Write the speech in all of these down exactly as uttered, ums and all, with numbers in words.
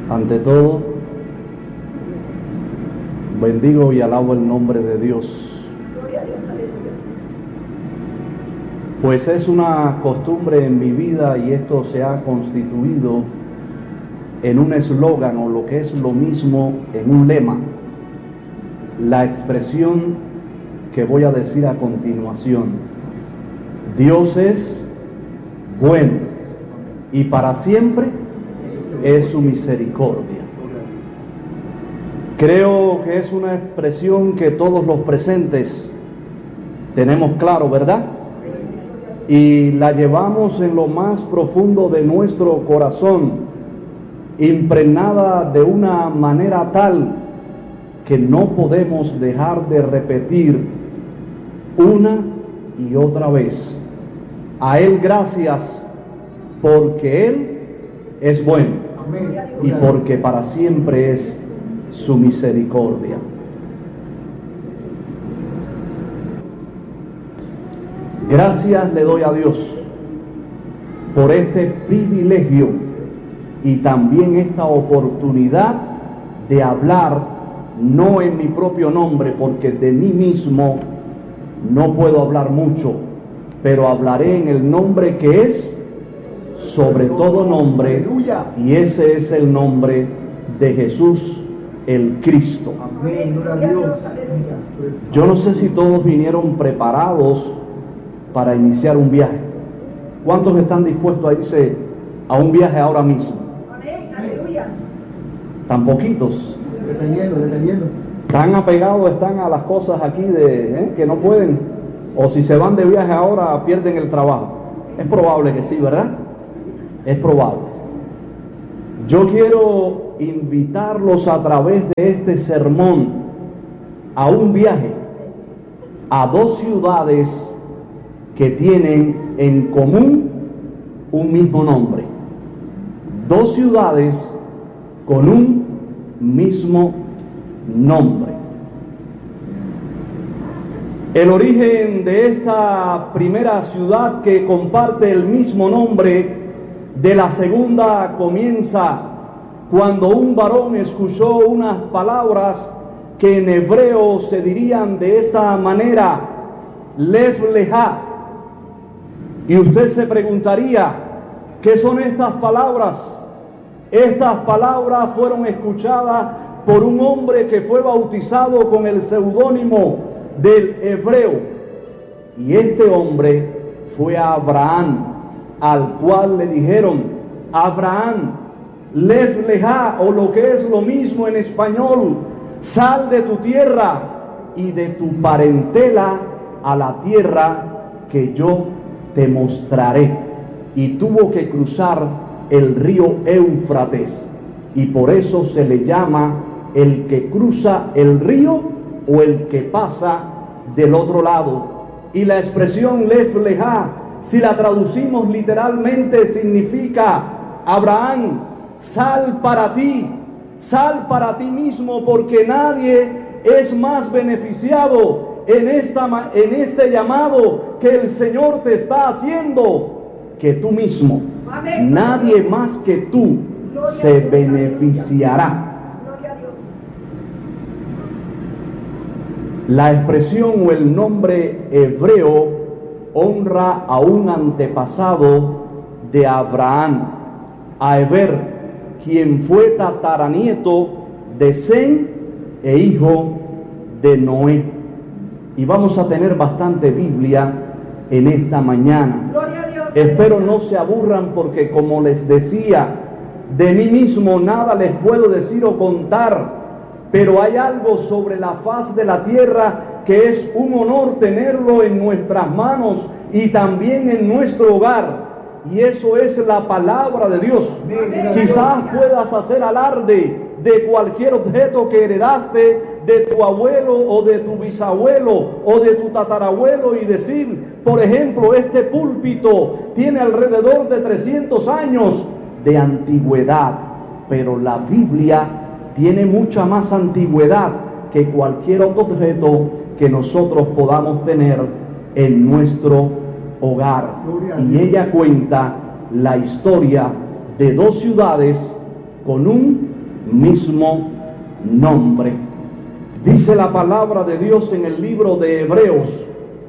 Ante todo, bendigo y alabo el nombre de Dios, pues es una costumbre en mi vida y esto se ha constituido en un eslogan o lo que es lo mismo en un lema, la expresión que voy a decir a continuación: Dios es bueno y para siempre es su misericordia. Creo que es una expresión que todos los presentes tenemos claro, ¿verdad? Y la llevamos en lo más profundo de nuestro corazón, impregnada de una manera tal que no podemos dejar de repetir una y otra vez: a Él gracias, porque Él es bueno. Amén. Y porque para siempre es su misericordia. Gracias le doy a Dios por este privilegio y también esta oportunidad de hablar, no en mi propio nombre, porque de mí mismo no puedo hablar mucho, pero hablaré en el nombre que es sobre todo nombre, y ese es el nombre de Jesús el Cristo. Yo no sé si todos vinieron preparados para iniciar un viaje. ¿Cuántos están dispuestos a irse a un viaje ahora mismo? Tan poquitos. Dependiendo, dependiendo. Tan apegados están a las cosas aquí de ¿eh? que no pueden, o si se van de viaje ahora pierden el trabajo. Es probable que sí, ¿verdad? Es probable. Yo quiero invitarlos a través de este sermón a un viaje a dos ciudades que tienen en común un mismo nombre. Dos ciudades con un mismo nombre. El origen de esta primera ciudad, que comparte el mismo nombre de la segunda, comienza cuando un varón escuchó unas palabras que en hebreo se dirían de esta manera: Lev Lejá. Y usted se preguntaría, ¿qué son estas palabras? Estas palabras fueron escuchadas por un hombre que fue bautizado con el seudónimo del hebreo. Y este hombre fue Abraham, al cual le dijeron: Abraham, Lev Lejá, o lo que es lo mismo en español, sal de tu tierra y de tu parentela a la tierra que yo te mostraré. Y tuvo que cruzar el río Éufrates, y por eso se le llama el que cruza el río o el que pasa del otro lado. Y la expresión Lev Lejá, si la traducimos literalmente, significa: Abraham, sal para ti, sal para ti mismo, porque nadie es más beneficiado en, esta, en este llamado que el Señor te está haciendo que tú mismo. Amén. Nadie más que tú Gloria se beneficiará. Gloria a Dios. La expresión o el nombre hebreo honra a un antepasado de Abraham, a Eber, quien fue tataranieto de Sem e hijo de Noé. Y vamos a tener bastante Biblia en esta mañana. Gloria a Dios. Espero no se aburran, porque como les decía, de mí mismo nada les puedo decir o contar, pero hay algo sobre la faz de la tierra que es un honor tenerlo en nuestras manos y también en nuestro hogar, y eso es la palabra de Dios. Amén. Quizás puedas hacer alarde de cualquier objeto que heredaste de tu abuelo o de tu bisabuelo o de tu tatarabuelo y decir, por ejemplo, este púlpito tiene alrededor de trescientos años de antigüedad, pero la Biblia tiene mucha más antigüedad que cualquier otro objeto que nosotros podamos tener en nuestro hogar. Y ella cuenta la historia de dos ciudades con un mismo nombre. Dice la palabra de Dios en el libro de Hebreos,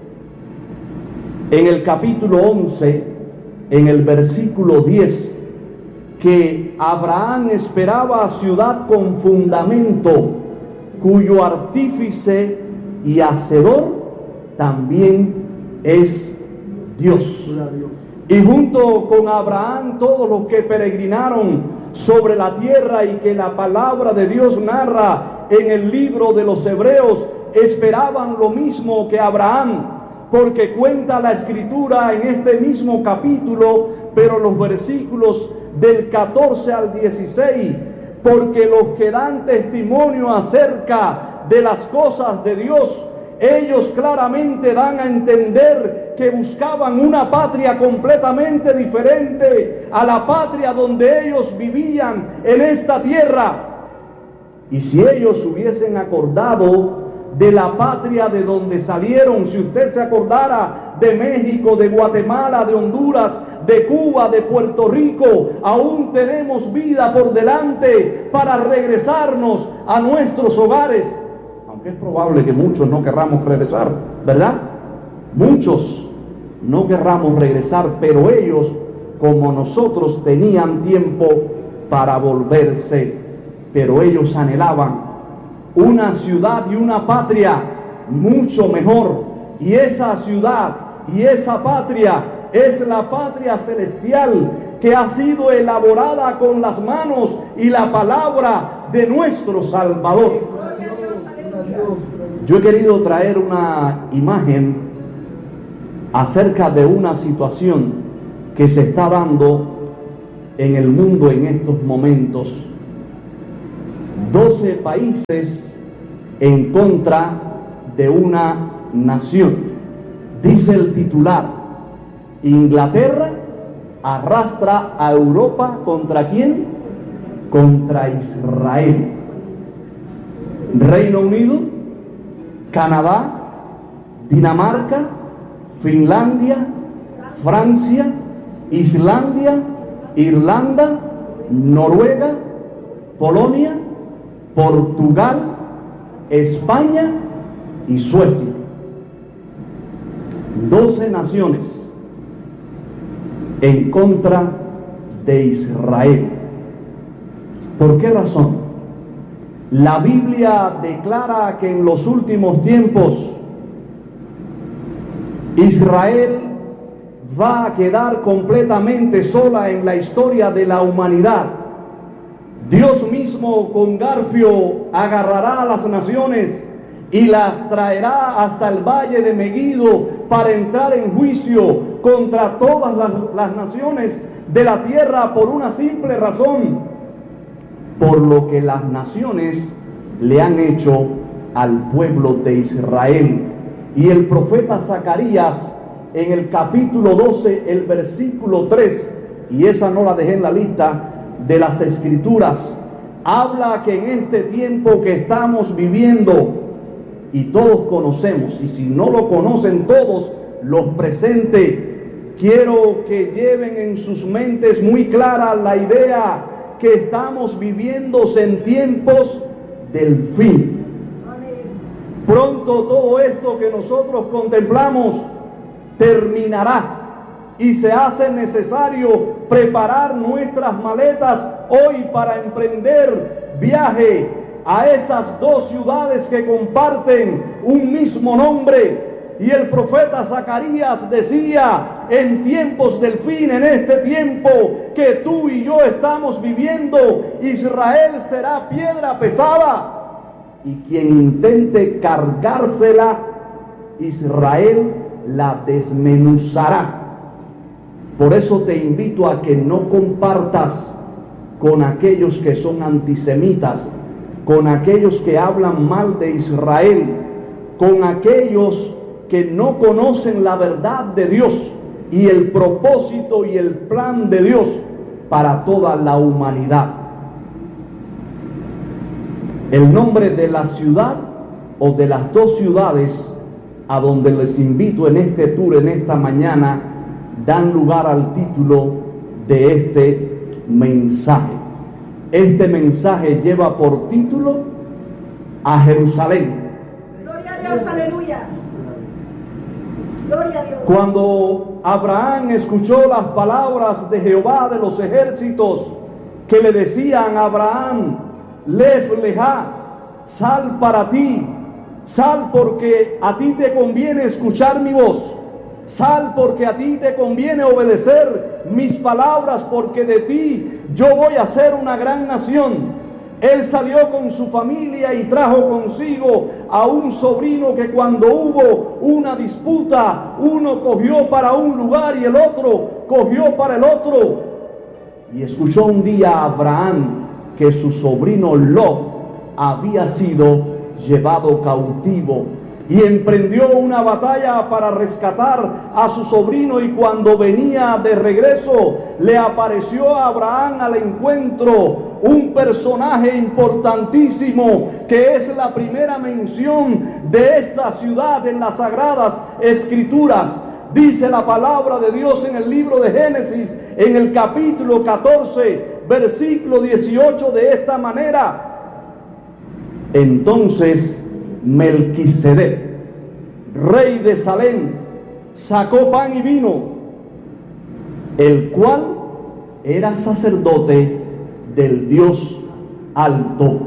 en el capítulo once, en el versículo diez, que Abraham esperaba ciudad con fundamento, cuyo artífice y hacedor también es Dios. Y junto con Abraham todos los que peregrinaron sobre la tierra y que la palabra de Dios narra en el libro de los Hebreos esperaban lo mismo que Abraham, porque cuenta la escritura en este mismo capítulo, pero los versículos del catorce al dieciséis, porque los que dan testimonio acerca de las cosas de Dios, ellos claramente dan a entender que buscaban una patria completamente diferente a la patria donde ellos vivían en esta tierra. Y si ellos hubiesen acordado de la patria de donde salieron, si usted se acordara de México, de Guatemala, de Honduras, de Cuba, de Puerto Rico, aún tenemos vida por delante para regresarnos a nuestros hogares. Aunque es probable que muchos no querramos regresar, ¿verdad? Muchos no querramos regresar, pero ellos, como nosotros, tenían tiempo para volverse, pero ellos anhelaban una ciudad y una patria mucho mejor, y esa ciudad y esa patria es la patria celestial que ha sido elaborada con las manos y la palabra de nuestro Salvador. Yo he querido traer una imagen acerca de una situación que se está dando en el mundo en estos momentos. doce países en contra de una nación. Dice el titular: Inglaterra arrastra a Europa ¿contra quién? Contra Israel. Reino Unido, Canadá, Dinamarca, Finlandia, Francia, Islandia, Irlanda, Noruega, Polonia, Portugal, España y Suecia. doce naciones en contra de Israel. ¿Por qué razón? La Biblia declara que en los últimos tiempos Israel va a quedar completamente sola en la historia de la humanidad. Dios mismo con garfio agarrará a las naciones y las traerá hasta el valle de Megiddo para entrar en juicio contra todas las, las naciones de la tierra por una simple razón: por lo que las naciones le han hecho al pueblo de Israel. Y el profeta Zacarías en el capítulo doce, el versículo tres, y esa no la dejé en la lista de las escrituras, habla que en este tiempo que estamos viviendo, y todos conocemos, y si no lo conocen todos, los presentes, quiero que lleven en sus mentes muy clara la idea que estamos viviendo en tiempos del fin. Pronto todo esto que nosotros contemplamos terminará y se hace necesario preparar nuestras maletas hoy para emprender viaje a esas dos ciudades que comparten un mismo nombre. Y el profeta Zacarías decía: en tiempos del fin, en este tiempo que tú y yo estamos viviendo, Israel será piedra pesada, y quien intente cargársela, Israel la desmenuzará. Por eso te invito a que no compartas con aquellos que son antisemitas, con aquellos que hablan mal de Israel, con aquellos que no conocen la verdad de Dios y el propósito y el plan de Dios para toda la humanidad. El nombre de la ciudad o de las dos ciudades a donde les invito en este tour, en esta mañana, dan lugar al título de este mensaje. este mensaje lleva por título a Jerusalén. Gloria a Dios, aleluya. Gloria a Dios. Cuando Abraham escuchó las palabras de Jehová de los ejércitos, que le decían a Abraham: Lef lejá, sal para ti, sal porque a ti te conviene escuchar mi voz, sal porque a ti te conviene obedecer mis palabras, porque de ti yo voy a ser una gran nación. Él salió con su familia y trajo consigo a un sobrino que cuando hubo una disputa, uno cogió para un lugar y el otro cogió para el otro. Y escuchó un día a Abraham que su sobrino Lot había sido llevado cautivo y emprendió una batalla para rescatar a su sobrino, y cuando venía de regreso le apareció a Abraham al encuentro un personaje importantísimo que es la primera mención de esta ciudad en las Sagradas Escrituras. Dice la palabra de Dios en el libro de Génesis, en el capítulo catorce, versículo dieciocho, de esta manera: entonces Melquisedec, rey de Salem, sacó pan y vino, el cual era sacerdote del Dios alto.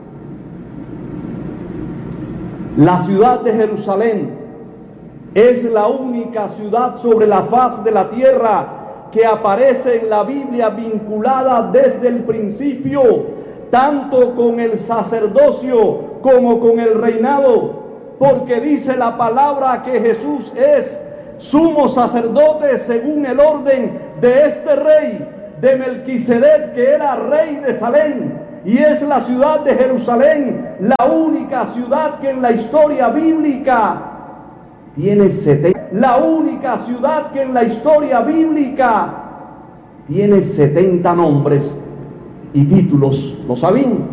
La ciudad de Jerusalén es la única ciudad sobre la faz de la tierra que aparece en la Biblia vinculada desde el principio, tanto con el sacerdocio como con el reinado, porque dice la palabra que Jesús es sumo sacerdote según el orden de este rey, de Melquisedec, que era rey de Salem, y es la ciudad de Jerusalén la única ciudad que en la historia bíblica tiene setenta, la única ciudad que en la historia bíblica tiene setenta nombres y títulos. ¿Lo sabían?